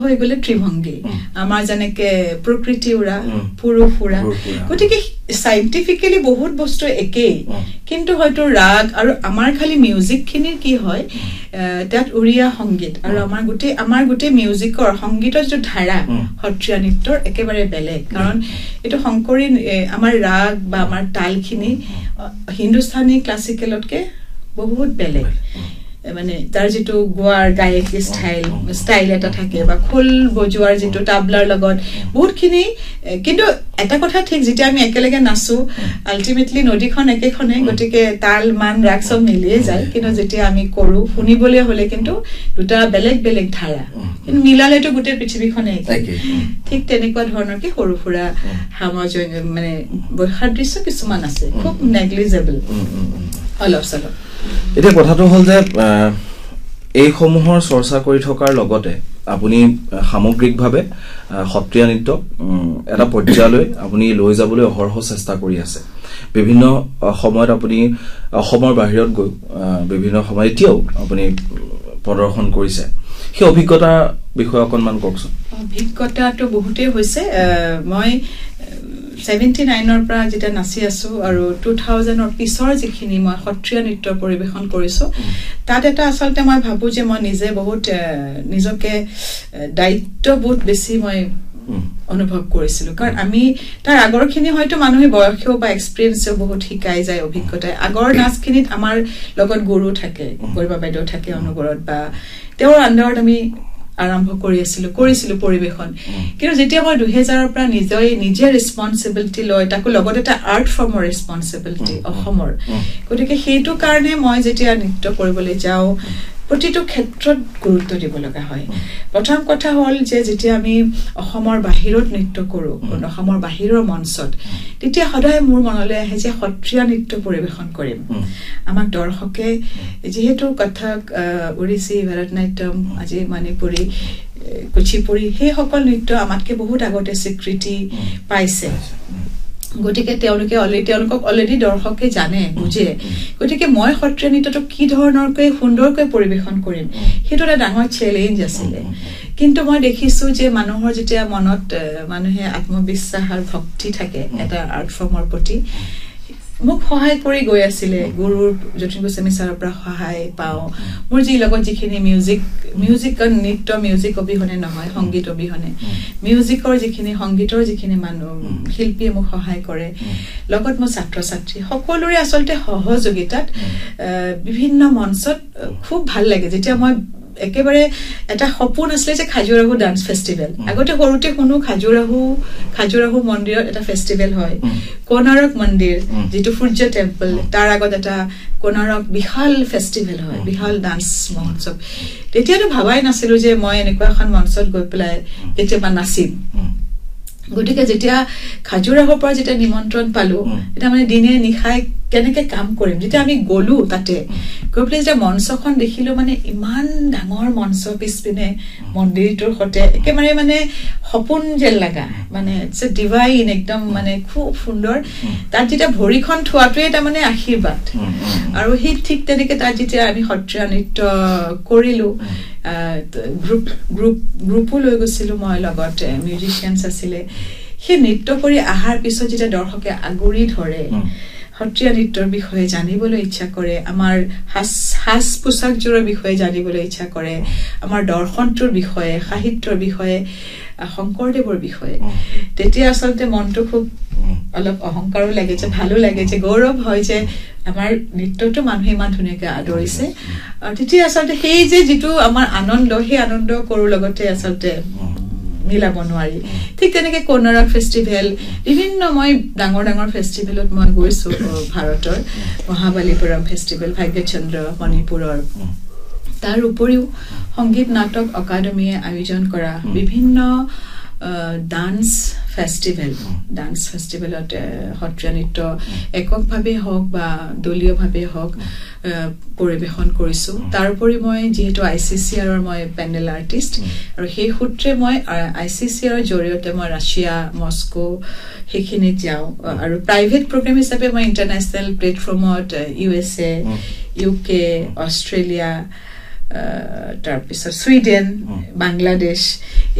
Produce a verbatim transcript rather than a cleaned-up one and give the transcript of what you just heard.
হৈ গলে ত্ৰিভংগী আমাৰ জনেকে প্ৰকৃতি উৰা পুৰুষ উৰা গতিকে সাইন্টিফিক্যালি বহুত বস্তু একেই কিন্তু হয়তো ৰাগ আৰু আমাৰ খালি মিউজিক খিনি কি হয় তাত উৰিয়া সংগীত আৰু আমাৰ গুটি আমাৰ গুটি মিউজিকৰ সংগীতৰ যে ধাৰা সত্ৰীয়া নৃত্যৰ একেবাৰে বেলেগ কাৰণ এটো শংকৰী আমাৰ ৰাগ বা আমাৰ তালখিনি হিন্দুস্তানী ক্লাসিকেলতকে বহুত বেলেগ মানে তাৰ যেটো গোৱাৰ গায়ক স্টাইল স্টাইল এটা থাকে বা খোল বজোৱাৰ যেটো তাবলাৰ লগত বহুতখিনি কিন্তু এটা কথা ঠিক যেটা আমি একেলগে নাচো আলটিমেটলি নদীখন একেখনে গটিকে তাল মান ৰাগ সব মিলিয়ে যায় কিন্তু যেটা আমি কৰো শুনিবলে হলে কিন্তু দুটা বেলেগ বেলেগ ধাৰা কিন্তু মিলালেটো গোটেই পৃথিৱীখনে একে ঠিক তেনেকুৱা ধৰণৰ কি সৰু ফুৰা সামজয় মানে বৈসাদৃশ্য কিছুমান আছে খুব নেগলিজেবল অলপ সলপ এতিয়া কথাটো হল যে এই সমূহৰ চৰ্চা কৰি থকাৰ লগতে আপুনি সামগ্ৰিকভাৱে সত্ৰীয়া নৃত্য এটা পৰ্যায়লৈ আপুনি লৈ যাবলৈ অহৰহ চেষ্টা কৰি আছে বিভিন্ন সময়ত আপুনি অসমৰ বাহিৰত গৈ বিভিন্ন সময় এতিয়াও আপুনি প্ৰদৰ্শন কৰিছে সেই অভিজ্ঞতা বিষয়ে অকনমান কওকচোন অভিজ্ঞতাটো বহুতেই হৈছে মই seventy-nine ৰ পৰা যেটা নাচি আছো আৰু two thousand ৰ পিছৰ যিখিনি মই সত্ৰীয়া নৃত্য পৰিবেশন কৰিছো তাত এটা আসলতে মই ভাবো যে মই নিজে বহুত নিজকে দায়িত্ববোধ বেছি মই অনুভৱ কৰিছিলো কাৰণ আমি তাৰ আগৰখিনি হয়তো মানুহে বয়সও বা এক্সপেৰিয়েন্সও বহুত শিকাই যায় অভিজ্ঞতা আগৰ নাচখিনিত আমাৰ লগত গুৰু থাকে গৰিমা বাইদেউ থাকে অনুগৰত বা তেওঁৰ আন্ডাৰত আমি আৰম্ভ কৰি আছিল কৰিছিল পৰিবেশন কিন্তু যেতিয়া মই two thousand ৰ পৰা নিজে নিজে ৰেসপন্সিবিলিটি লৈ তাকো লগত এটা আৰ্ট ফৰ্মৰ ৰেসপন্সিবিলিটি অসমৰ গতিকে সেইটো কাৰণে মই যেতিয়া নৃত্য কৰিবলৈ যাও প্ৰতিটো ক্ষেত্ৰত গুৰুত্ব দিব লগা হয় প্ৰথম কথা হল যে যেতিয়া আমি অসমৰ বাহিৰত নৃত্য কৰো অসমৰ বাহিৰৰ মঞ্চত তেতিয়া সদায় মোৰ মনলৈ আহে যে সত্ৰীয়া নৃত্য পৰিবেশন কৰিম আমাক দৰ্শকে যেহেতু কথক ওড়িশী ভাৰতনাট্যম আজি মণিপুৰী কুচিপুৰী সেই সকল নৃত্য আমাতকে বহুত আগতে স্বীকৃতি পাইছে গটিকে তেওঁলোকে অলৰেডি তেওঁলোকক অলৰেডি দৰ্শকে জানে বুজে গটিকে মই সত্ৰীয়া নৃত্যটো কি ধৰণৰকৈ সুন্দৰকৈ পৰিবেশন কৰিম হেতু এটা ডাঙৰ চ্যালেঞ্জ আছিল কিন্তু মই দেখিছো যে মানুহৰ যেতিয়া মনত মানুহে আত্মবিশ্বাস আৰু ভক্তি থাকে এটা আৰ্ট ফৰ্মৰ প্ৰতি মোক সহায় কৰি গৈ আছিল গুৰুৰ জ্যোতি গোস্বামী ছাৰৰ পৰা সহায় পাও মোৰ যি লগত যিখিনি মিউজিক মিউজিক নৃত্য মিউজিক অবিহনে নহয় সংগীত অবিহনে মিউজিকৰ যিখিনি সংগীতৰ যিখিনি মানুহ শিল্পীয়ে মোক সহায় কৰে লগত মোৰ ছাত্ৰ ছাত্ৰী সকলোৰে আসলতে সহযোগিতাত বিভিন্ন মঞ্চত খুব ভাল লাগে যেতিয়া মই একেবাৰে এটা সপোন আছিল যে খাজুৰাহু ডান্স ফেষ্টিভেল আগতে সৰুতে কোনো খাজুৰাহু খাজুৰাহু মন্দিৰত এটা ফেষ্টিভেল হয় কোনাৰক মন্দিৰ যেটো সূৰ্য টেম্পল তাৰ আগত এটা কোনাৰক বিশাল ফেষ্টিভেল হয় বিশাল ডান্স মহোৎসৱ তেতিয়াতো ভাবাই নাছিল যে মই এনেকুৱা এখন মঞ্চত গৈ পেলাই কেতিয়াবা নাচিম গটিকে যেতিয়া খাজুৰাহৰ পৰা যেতিয়া নিমন্ত্ৰণ পালো এটা মানে দিনে নিখাই কেনেকে কাম কৰিম যেতিয়া আমি গলু তাতে গপলে যে মঞ্চখন দেখিলো মানে ইমান ডাঙৰ মঞ্চ পিছপিনে মন্দিৰটোৰ হতে একেবাৰে মানে সপোন যেন লাগা মানে ইটস এ ডিভাইন একদম মানে খুব সুন্দৰ তাত যেতিয়া ভৰিখন থোৱাটোৱে এটা মানে আশীৰ্বাদ আৰু হি ঠিক তেনেকে তাত যেতিয়া আমি সত্ৰীয়া নৃত্য কৰিলো গ্ৰুপ গ্ৰুপ গ্ৰুপো লৈ গৈছিলো মই লগত মিউজিচিয়ানছ আছিল সেই নৃত্য কৰি আহাৰ পিছত যেতিয়া দৰ্শকে আগুৰি ধৰে সত্ৰীয়া নৃত্যৰ বিষয়ে জানিবলৈ ইচ্ছা কৰে আমাৰ হাস হাস পোছাকজোৰৰ বিষয়ে জানিবলৈ ইচ্ছা কৰে আমাৰ দৰ্শনটোৰ বিষয়ে সাহিত্যৰ বিষয়ে শংকৰদেৱৰ বিষয়ে তেতিয়া আসলতে মনটো খুব অলপ অহংকাৰো লাগে যে ভালো লাগে যে গৌৰৱ হয় যে আমাৰ নৃত্যটো মানুহে ইমান ধুনীয়াকৈ আদৰিছে আৰু তেতিয়া আসলতে সেই যে যেটো আমাৰ আনন্দ সেই আনন্দ কৰো লগতে আসলতে মিলাব নোৱাৰি ঠিক তেনেকে কোনাৰক ফেষ্টিভেল বিভিন্ন মই ডাঙৰ ডাঙৰ ফেষ্টিভেলত মই গৈছো ভাৰতৰ মহাবলীপুৰম ফেষ্টিভেল ভাগ্যচন্দ্ৰ মণিপুৰৰ তাৰ উপৰিও সংগীত নাটক একাডেমীয়ে আয়োজন কৰা বিভিন্ন ডান্স ফেষ্টিভেল ডান্স ফেষ্টিভেলত সত্ৰীয়া নৃত্য এককভাৱে হওক বা দলীয়ভাৱে হওক পৰিবেশন কৰিছো তাৰ উপৰি মই যেহেতু আইসিসিআৰ ৰ মই পেনেল আৰ্টিষ্ট আৰু সেই সূত্ৰে মই আইসিসিআৰ ৰ জৰিয়তে মই ৰাছিয়া মস্কো হেখিনিত যাও আৰু প্ৰাইভেট প্ৰগ্ৰাম হিচাপে মই ইন্টাৰনেশ্যনেল প্লেটফৰ্মত ইউএছএ ইউকে অষ্ট্ৰেলিয়া তাৰপিছত ছুইডেন, বাংলাদেশ